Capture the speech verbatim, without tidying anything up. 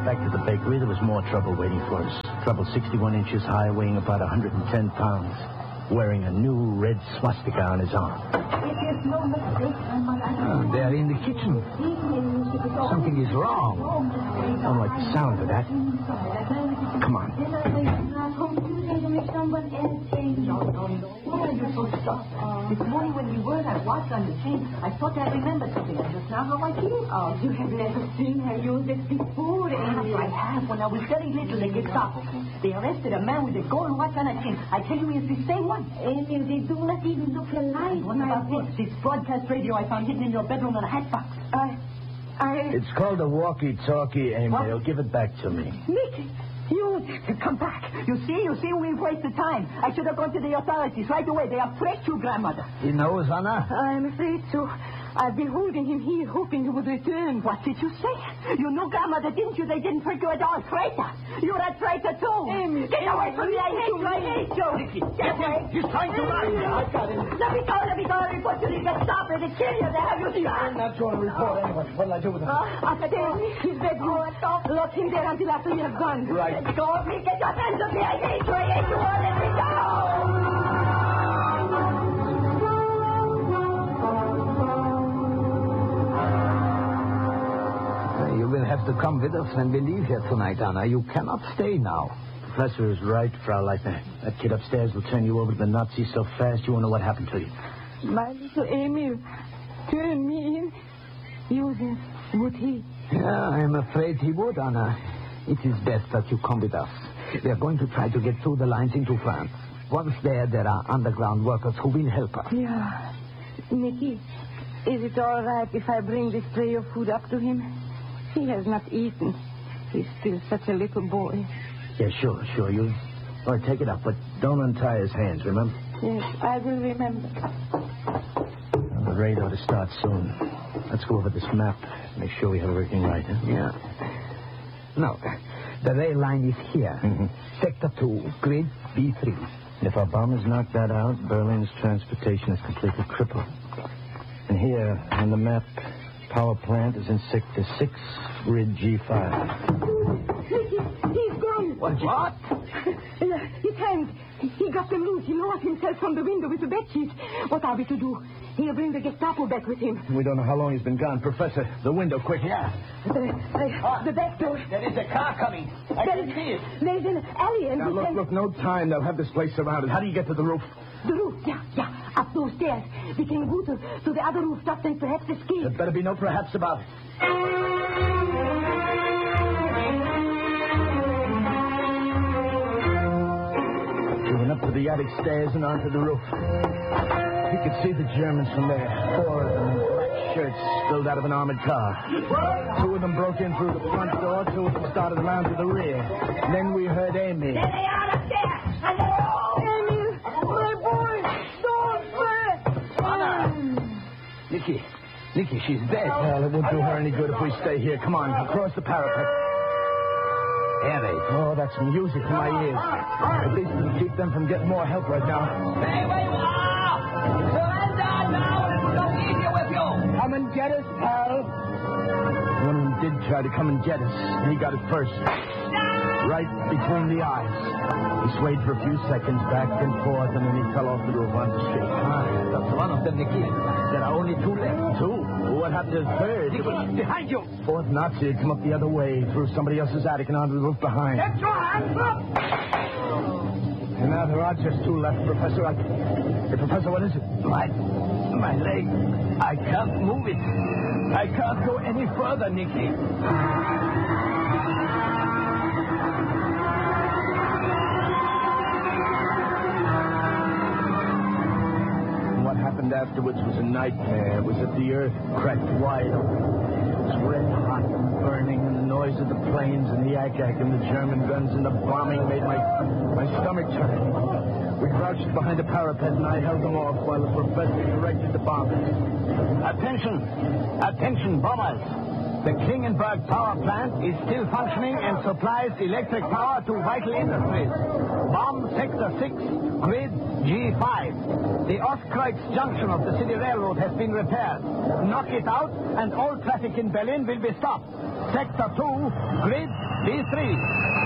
back to the bakery, there was more trouble waiting for us. Trouble sixty-one inches high, weighing about one hundred ten pounds, wearing a new red swastika on his arm. Uh, they're in the kitchen. Something is wrong. I don't like the sound of that. Come on. This morning when we were at watch on the train, I thought I remembered something. That's not how I feel. Oh, you have never seen her use this before, Amy. I have. When I was very little in Gestapo, they arrested a man with a gold watch on a chain. I tell you, it's the same one. Amy, they do not even look alike. What about this? This broadcast radio I found hidden in your bedroom in a hat box. I... I... It's called a walkie-talkie, Amy. What? They'll give it back to me. Nicky, you... Come back. You see, you see, we've wasted time. I should have gone to the authorities right away. They are afraid you, grandmother. He knows, Anna. I'm afraid so. I've been holding him here, hoping he would return. What did you say? You knew grandmother, didn't you? They didn't hurt you at all. Traitor. You're a traitor, too. Amy, Get Amy, away from me. I hate you. I hate you. Get away. He's trying to run. I got him. Let me go. Let me go. Report to the Gestapo. They kill you. They have you shot. I'm not going to report anyone. What'll I do with him? Uh, Stay in his bedroom. Lock him there until after you have gone. Right. Let go of me. Get your hands off me. I hate you. I hate you. All let me go. You will have to come with us when we leave here tonight, Anna. You cannot stay now. Professor is right, Frau Leitner. That kid upstairs will turn you over to the Nazis so fast you won't know what happened to you. My little Amy, turn me in. Uses, would he? Yeah, I'm afraid he would, Anna. It is best that you come with us. We are going to try to get through the lines into France. Once there, there are underground workers who will help us. Yeah. Nicky, is it all right if I bring this tray of food up to him? He has not eaten. He's still such a little boy. Yeah, sure, sure. You... All right, take it up, but don't untie his hands, remember? Yes, I will remember. Well, the raid ought to start soon. Let's go over this map. Make sure we have everything right, huh? Yeah. No, the rail line is here. Mm-hmm. Sector two, grid B three. If our bombers knock that out, Berlin's transportation is completely crippled. And here, on the map, power plant is in Sector six, grid G five. Nicky, he's gone. What? What? Uh, his hands. He got them loose. He lowered himself from the window with the bedsheet. What are we to do? He'll bring the Gestapo back with him. We don't know how long he's been gone. Professor, the window, quick. Yeah. The, the, the back door. There is a car coming. I There can is- see it. There's an alley and Now, we look, can... look, no time. They'll have this place surrounded. How do you get to the roof? The roof, yeah, yeah. Up those stairs. We can go to, to the other rooftops and perhaps escape. There better be no perhaps about it. We went up to the attic stairs and onto the roof. You could see the Germans from there. Four of them in black shirts spilled out of an armored car. Two of them broke in through the front door. Two of them started around to the rear. And then we heard Amy. There they are up there. And they're all... Emil, my boy, don't sweat. Anna! Nicky, Nicky, she's dead. Well, it won't do her any good if we stay here. Come on, across the parapet. Air raid. Oh, that's music to my ears. At least it'll keep them from getting more help right now. Stay where you are! Surrender now and we'll go easier with you! Come and get us, pal. One of them did try to come and get us, and he got it first. Right between the eyes. He swayed for a few seconds back and forth, and then he fell off the roof onto the street. Ah, that's one of them, Nicky. There are only two left. Two? What happened to the third? Nicky, behind you! Fourth Nazi had come up the other way, through somebody else's attic and onto the roof behind. Get your hands up! And now there are just two left, Professor. I... Hey, Professor, what is it? My, my leg. I can't move it. I can't go any further, Nicky. What happened afterwards was a nightmare. It was that the earth cracked wide open. It was red hot and burning, and the noise of the planes and the ack-ack and the German guns and the bombing made my my stomach turn. We crouched behind a parapet, and I held them off while the professor directed the bombers. Attention! Attention, bombers! The Klingenberg power plant is still functioning and supplies electric power to vital industries. Bomb Sector six, grid G five. The Ostkreuz junction of the city railroad has been repaired. Knock it out, and all traffic in Berlin will be stopped. Sector two, grid B three.